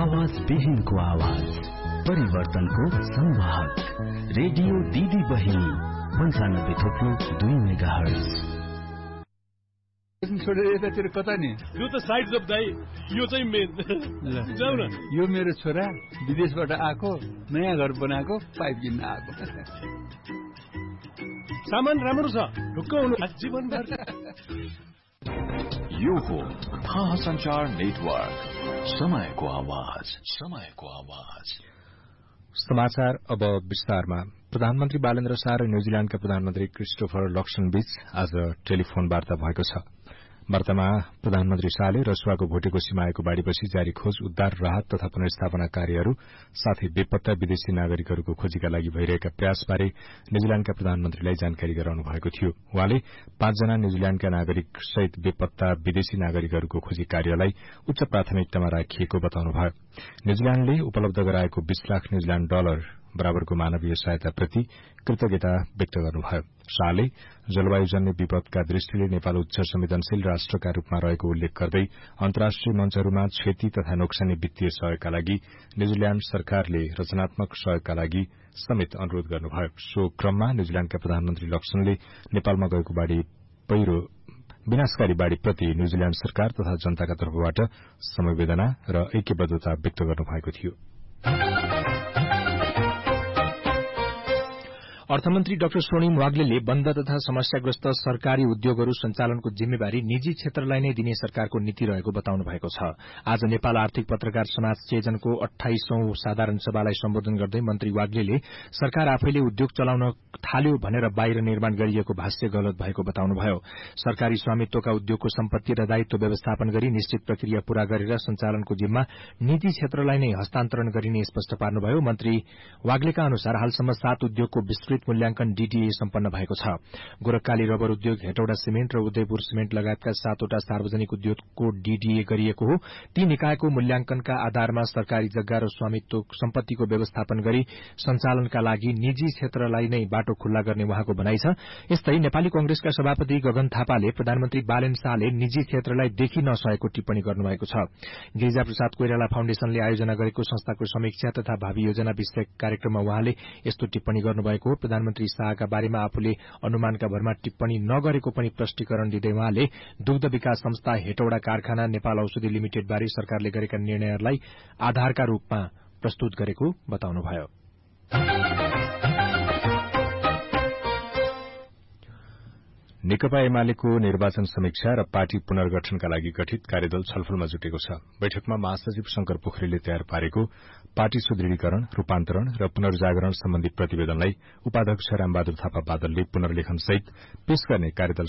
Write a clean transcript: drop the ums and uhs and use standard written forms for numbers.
आवाज विहीनको आवाज, परिवर्तनको संवाहक, रेडियो दिदी बहिनी 95.2 मेगाहर्ज। छोडेर यतातिर कता नि? यो त साइड जब दाइ, यो चाहिँ मेन। जाऊ न। यो मेरो छोरा विदेशबाट आएको, नयाँ घर बनाएको, पाइप किन्न आएको। सामान राम्रो छ, ढुक्क हुनु जीवनभर। यो हो थाहा संचार नेटवर्क, समयको आवाज, समयको आवाज। समाचार अब विस्तारमा। प्रधानमन्त्री बालेन्द्र शाह र न्यूजील्याण्डका प्रधानमन्त्री क्रिस्टोफर लक्सन बीच आज टेलिफोन वार्ता भएको छ। वार्तामा प्रधानमन्त्री शाहले रसुवाको भोटेको सीमाएको बाढ़ीपछि जारी खोज, उद्धार, राहत तथा पुनर्स्थापना कार्यहरू साथै बेपत्ता विदेशी नागरिकहरूको खोजीका लागि भइरहेका प्रयासबारे न्यूजील्याण्डका प्रधानमन्त्रीलाई जानकारी गराउनु भएको थियो। उहाँले 5 जना न्यूजील्याण्डका नागरिक सहित बेपत्ता विदेशी नागरिकहरूको खोजी कार्यलाई उच्च प्राथमिकतामा राखिएको बताउनुभयो। न्यूजील्याण्डले उपलब्ध गराएको 20 लाख न्यूजील्याण्ड डलर बराबरको मानवीय सहायताप्रति कृतज्ञता व्यक्त गर्नुभयो। शाहले जलवायुजन्य विपदका दृष्टिले नेपाल उच्च संवेदनशील राष्ट्रका रूपमा रहेको उल्लेख गर्दै अन्तर्राष्ट्रिय मञ्चहरूमा क्षति तथा नोक्सानी वित्तीय सहयोगका लागि न्यूजील्याण्ड सरकारले रचनात्मक सहयोगका लागि समेत अनुरोध गर्नुभयो। सो क्रममा न्यूजील्याण्डका प्रधानमन्त्री लक्सनले नेपालमा गएको विनाशकारी बाढ़ीप्रति न्यूजील्याण्ड सरकार तथा जनताका तर्फबाट समवेदना र ऐक्यबद्धता व्यक्त गर्नुभएको थियो। अर्थमन्त्री डाक्टर स्वर्णिम वाग्लेले बन्द तथा समस्याग्रस्त सरकारी उद्योगहरू सञ्चालनको जिम्मेवारी निजी क्षेत्रलाई नै दिने सरकारको नीति रहेको बताउनु भएको छ। आज नेपाल आर्थिक पत्रकार समाज चेजनको 28औं साधारण सभालाई सम्बोधन गर्दै मन्त्री वाग्लेले सरकार आफैले उद्योग चलाउन थाल्यो भनेर बाहिर निर्माण गरिएको भाष्य गलत भएको बताउनुभयो। सरकारी स्वामित्वका उद्योगको सम्पत्ति र दायित्व व्यवस्थापन गरी निश्चित प्रक्रिया पूरा गरेर सञ्चालनको जिम्मा निजी क्षेत्रलाई नै हस्तान्तरण गरिने स्पष्ट पार्नुभयो। मन्त्री वाग्लेका अनुसार हालसम्म 7 उद्योगको विस्तृत मूल्यांकन डीडीए सम्पन्न भएको छ। गोरखकाली रबर उद्योग, हेटौडा सिमेन्ट र उदयपुर सिमेन्ट लगायतका 7वटा सार्वजनिक उद्योगको डीडीए गरिएको हो। ती निकायको मूल्यांकनका आधारमा सरकारी जग्गा र स्वामित्व सम्पत्तिको व्यवस्थापन गरी सञ्चालनका लागि निजी क्षेत्रलाई नै बाटो खुल्ला गर्ने उहाँको भनाइ छ। यस्तै नेपाली कंग्रेसका सभापति गगन थापाले प्रधानमन्त्री बालेन शाहले निजी क्षेत्रलाई देखि नसकेको टिप्पणी गर्नुभएको छ। गिरिजाप्रसाद कोइराला फाउन्डेशनले आयोजना गरेको संस्थाको समीक्षा तथा भावी योजना विषयक कार्यक्रममा उहाँले यस्तो टिप्पणी गर्नुभएको हो। प्रधानमन्त्री शाहका बारेमा आफूले अनुमानका भरमा टिप्पणी नगरेको पनि प्रष्टीकरण दिँदै उहाँले दुग्ध विकास संस्था, हेटौडा कारखाना, नेपाल औषधि लिमिटेड बारे सरकारले गरेका निर्णयहरूलाई आधारका रूपमा प्रस्तुत गरेको बताउनुभयो। नेकपा एमालेको निर्वाचन समीक्षा र पार्टी पुनर्गठनका लागि गठित कार्यदल छलफलमा जुटेको छ। बैठकमा महासचिव शंकर पोखरेलले तयार पारेको पार्टी सुदृढीकरण, रूपान्तरण र पुनर्जागरण सम्बन्धी प्रतिवेदनलाई उपाध्यक्ष रामबहादुर थापा बादलले पुनर्लेखन सहित पेश गर्ने कार्यदल